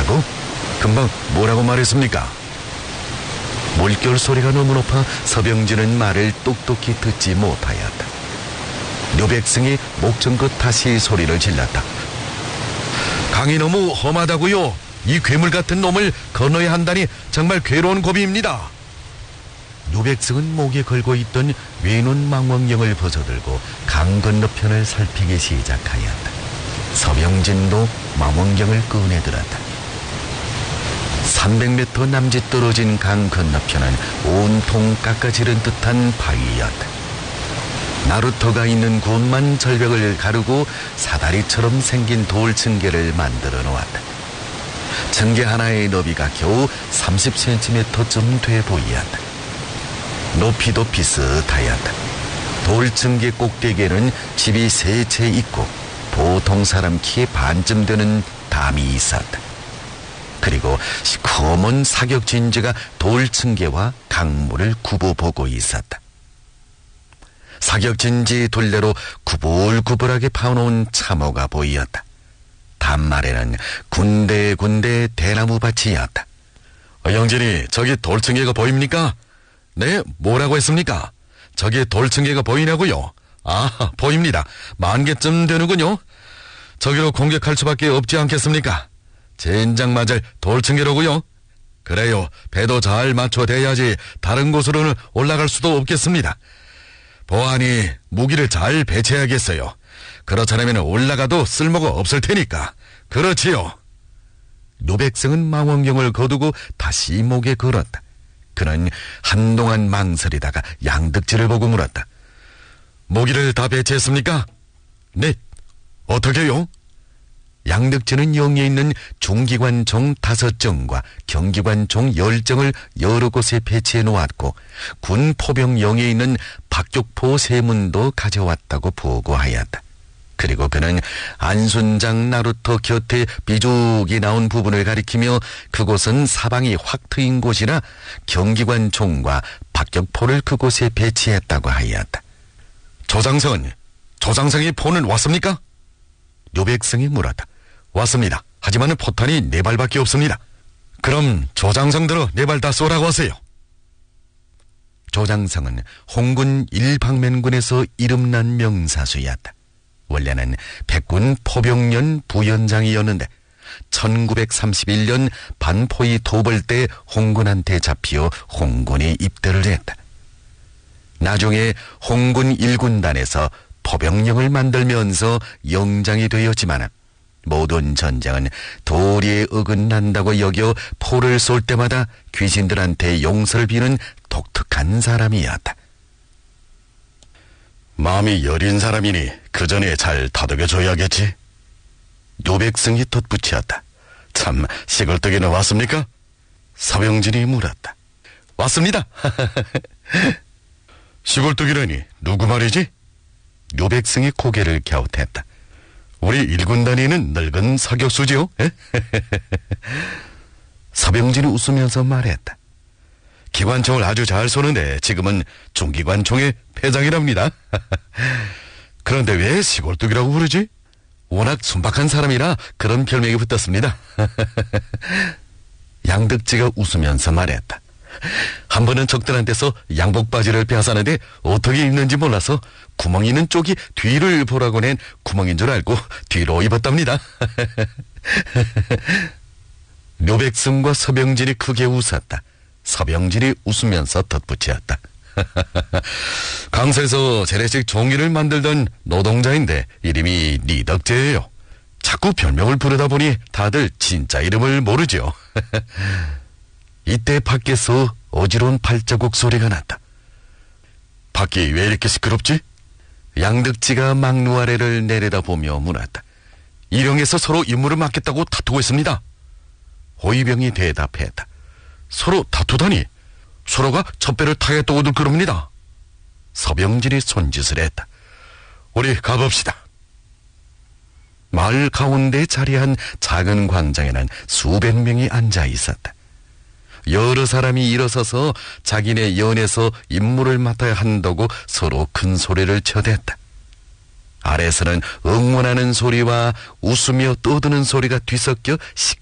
뭐라고? 금방 뭐라고 말했습니까? 물결 소리가 너무 높아 서병진은 말을 똑똑히 듣지 못하였다. 료백승이 목청껏 다시 소리를 질렀다. 강이 너무 험하다고요. 이 괴물 같은 놈을 건너야 한다니 정말 괴로운 고비입니다. 료백승은 목에 걸고 있던 외눈 망원경을 벗어들고 강 건너편을 살피기 시작하였다. 서병진도 망원경을 꺼내들었다. 300m 남짓 떨어진 강 건너편은 온통 깎아지른 듯한 바위였다. 나루터가 있는 곳만 절벽을 가르고 사다리처럼 생긴 돌 층계를 만들어 놓았다. 층계 하나의 너비가 겨우 30cm쯤 돼 보이었다. 높이도 비슷하였다. 돌 층계 꼭대기에는 집이 세 채 있고 보통 사람 키의 반쯤 되는 담이 있었다. 그리고 시커먼 사격진지가 돌 층계와 강물을 굽어보고 있었다. 사격진지 둘레로 구불구불하게 파놓은 참호가 보이었다. 담말에는 군데군데 대나무 밭이었다. 영진이, 저기 돌층계가 보입니까? 네, 뭐라고 했습니까? 저기 돌층계가 보이냐고요? 아, 보입니다. 10,000개쯤 되는군요. 저기로 공격할 수밖에 없지 않겠습니까? 젠장 맞을 돌층계로고요. 그래요, 배도 잘 맞춰대야지 다른 곳으로는 올라갈 수도 없겠습니다. 보안이 무기를 잘 배치해야겠어요. 그렇지 않으면 올라가도 쓸모가 없을 테니까. 그렇지요. 료백승은 망원경을 거두고 다시 목에 걸었다. 그는 한동안 망설이다가 양득지를 보고 물었다. 모기를 다 배치했습니까? 네. 어떻게요? 양득지는 영에 있는 중기관총 5정과 경기관총 10정을 여러 곳에 배치해 놓았고 군 포병영에 있는 박격포 3문도 가져왔다고 보고하였다. 그리고 그는 안순장 나루터 곁에 비죽이 나온 부분을 가리키며 그곳은 사방이 확 트인 곳이라 경기관총과 박격포를 그곳에 배치했다고 하였다. 조장성이 포는 왔습니까? 료백승이 물었다. 왔습니다. 하지만 포탄이 4발밖에 없습니다. 그럼 조장성 들어 4발 다 쏘라고 하세요. 조장성은 홍군 1방면군에서 이름난 명사수였다. 원래는 백군 포병연 부연장이었는데 1931년 반포이 도벌 때 홍군한테 잡혀 홍군에 입대를 했다. 나중에 홍군 1군단에서 포병령을 만들면서 영장이 되었지만 모든 전장은 도리에 어긋난다고 여겨 포를 쏠 때마다 귀신들한테 용서를 비는 독특한 사람이었다. 마음이 여린 사람이니 그 전에 잘 다독여줘야겠지. 료백승이 덧붙였다. 참, 시골뜨기는 왔습니까? 서병진이 물었다. 왔습니다. 시골뜨기라니 누구 말이지? 료백승이 고개를 갸웃했다. 우리 1군단에는 늙은 사격수지요? 서병진이 웃으면서 말했다. 기관총을 아주 잘 쏘는데 지금은 중기관총의 패장이랍니다. 그런데 왜 시골뚝이라고 부르지? 워낙 순박한 사람이라 그런 별명이 붙었습니다. 양득지가 웃으면서 말했다. 한 번은 적들한테서 양복바지를 빼앗았는데 어떻게 입는지 몰라서 구멍 있는 쪽이 뒤를 보라고 낸 구멍인 줄 알고 뒤로 입었답니다. 료백승과 서병진이 크게 웃었다. 서병진이 웃으면서 덧붙였다. 강서에서 재래식 종이를 만들던 노동자인데 이름이 리덕재예요. 자꾸 별명을 부르다 보니 다들 진짜 이름을 모르죠. 이때 밖에서 어지러운 발자국 소리가 났다. 밖이 왜 이렇게 시끄럽지? 양득지가 막루 아래를 내려다보며 물었다. 일용에서 서로 임무를 맡겠다고 다투고 있습니다. 호위병이 대답했다. 서로 다투다니? 서로가 첩배를 타겠다고들 그럽니다. 서병진이 손짓을 했다. 우리 가봅시다. 마을 가운데 자리한 작은 광장에는 수백 명이 앉아 있었다. 여러 사람이 일어서서 자기네 연에서 임무를 맡아야 한다고 서로 큰 소리를 쳐댔다. 아래서는 응원하는 소리와 웃으며 떠드는 소리가 뒤섞여